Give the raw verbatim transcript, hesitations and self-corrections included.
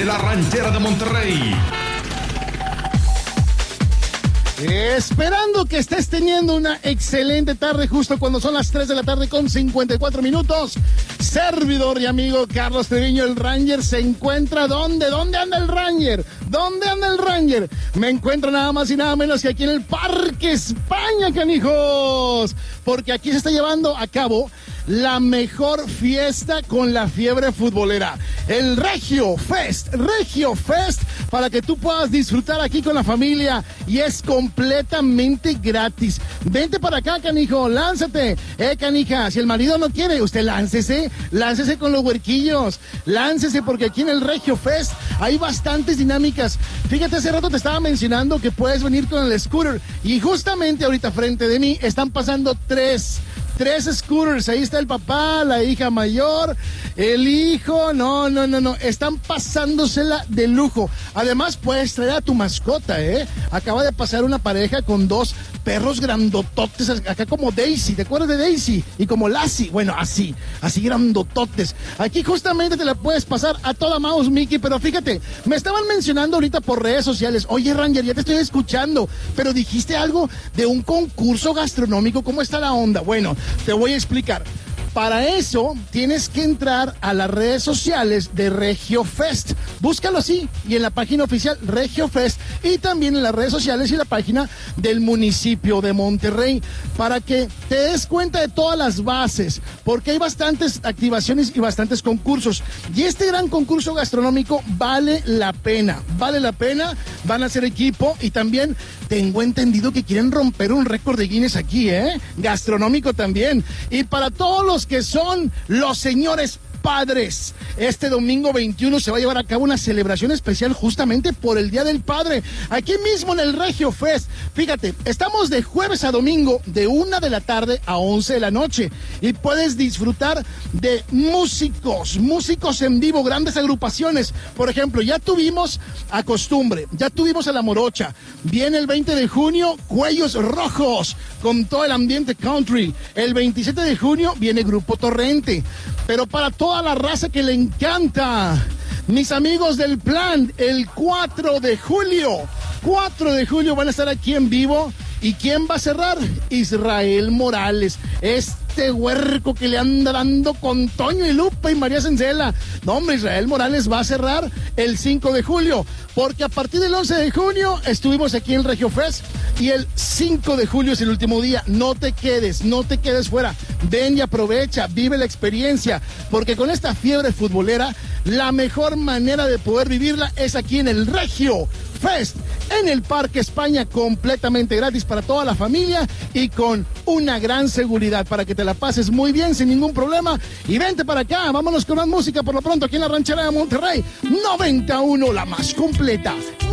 de la Ranchera de Monterrey. Esperando que estés teniendo una excelente tarde justo cuando son las tres de la tarde con cincuenta y cuatro minutos. Servidor y amigo Carlos Treviño, el Ranger, se encuentra ¿dónde? ¿Dónde anda el Ranger? ¿Dónde anda el Ranger? Me encuentro nada más y nada menos que aquí en el Parque España, canijos. Porque aquí se está llevando a cabo la mejor fiesta con la fiebre futbolera. El Regio Fest, Regio Fest, para que tú puedas disfrutar aquí con la familia. Y es completamente gratis. Vente para acá, canijo, lánzate. Eh, canija, si el marido no quiere, usted láncese, láncese con los huerquillos. Láncese porque aquí en el Regio Fest hay bastantes dinámicas. Fíjate, hace rato te estaba mencionando que puedes venir con el scooter. Y justamente ahorita frente de mí están pasando tres... Tres scooters, ahí está el papá, la hija mayor, el hijo, no, no, no, no, están pasándosela de lujo. Además puedes traer a tu mascota, ¿eh? Acaba de pasar una pareja con dos perros grandototes, acá como Daisy, ¿te acuerdas de Daisy? Y como Lassie, bueno, así, así grandototes. Aquí justamente te la puedes pasar a toda mouse, Mickey, pero fíjate, me estaban mencionando ahorita por redes sociales, oye Ranger, ya te estoy escuchando, pero dijiste algo de un concurso gastronómico, ¿cómo está la onda? Bueno, te voy a explicar. Para eso tienes que entrar a las redes sociales de Regio Fest. Búscalo así y en la página oficial Regio Fest y también en las redes sociales y la página del municipio de Monterrey para que te des cuenta de todas las bases, porque hay bastantes activaciones y bastantes concursos. Y este gran concurso gastronómico vale la pena, vale la pena. Van a ser equipo y también tengo entendido que quieren romper un récord de Guinness aquí, ¿eh? Gastronómico también. Y para todos los que son los señores padres, este domingo veintiuno se va a llevar a cabo una celebración especial justamente por el Día del Padre, aquí mismo en el Regio Fest. Fíjate, estamos de jueves a domingo, de una de la tarde a once de la noche, y puedes disfrutar de músicos, músicos en vivo, grandes agrupaciones. Por ejemplo, ya tuvimos a Costumbre, ya tuvimos a La Morocha, viene el veinte de junio, Cuellos Rojos, con todo el ambiente country. El veintisiete de junio viene Grupo Torrente, pero para toda la raza que le encanta, mis amigos del Plan, el cuatro de julio, cuatro de julio van a estar aquí en vivo. ¿Y quién va a cerrar? Israel Morales, este huerco que le anda dando con Toño y Lupe y María Cencela. No, hombre, Israel Morales va a cerrar el cinco de julio, porque a partir del once de junio estuvimos aquí en el Regio Fest y el cinco de julio es el último día. No te quedes, no te quedes fuera. Ven y aprovecha, vive la experiencia, porque con esta fiebre futbolera, la mejor manera de poder vivirla es aquí en el Regio Fest, en el Parque España, completamente gratis para toda la familia y con una gran seguridad para que te la pases muy bien sin ningún problema. Y vente para acá, vámonos con más música por lo pronto aquí en la Ranchera de Monterrey noventa y uno, la más completa.